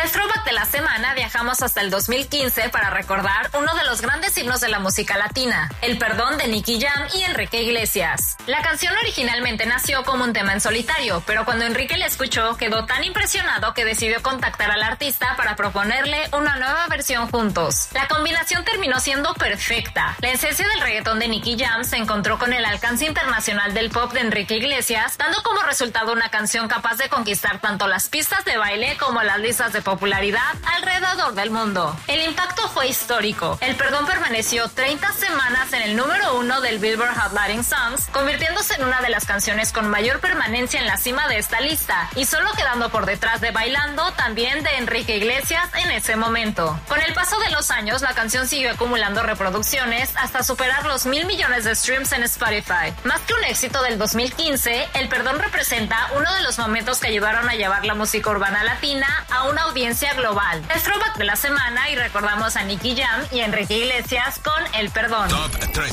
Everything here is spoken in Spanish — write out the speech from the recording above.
el throwback de la semana viajamos hasta el 2015 para recordar uno de los grandes himnos de la música latina, El Perdón de Nicky Jam y Enrique Iglesias. La canción originalmente nació como un tema en solitario, pero cuando Enrique la escuchó quedó tan impresionado que decidió contactar al artista para proponerle una nueva versión juntos. La combinación terminó siendo perfecta. La esencia del reggaetón de Nicky Jam se encontró con el alcance internacional del pop de Enrique Iglesias, dando como resultado una canción capaz de conquistar tanto las pistas de baile como las listas de popularidad alrededor del mundo. El impacto fue histórico. El Perdón permaneció 30 semanas en el número 1 del Billboard Hot Latin Songs, convirtiéndose en una de las canciones con mayor permanencia en la cima de esta lista, y solo quedando por detrás de Bailando, también de Enrique Iglesias en ese momento. Con el paso de los años, la canción siguió acumulando reproducciones hasta superar los 1,000 millones de streams en Spotify. Más que un éxito del 2015, El Perdón representa uno de los momentos que ayudaron a llevar la música urbana latina a una audiencia global. El throwback de la semana, y recordamos a Nicky Jam y Enrique Iglesias con El Perdón. Top 30.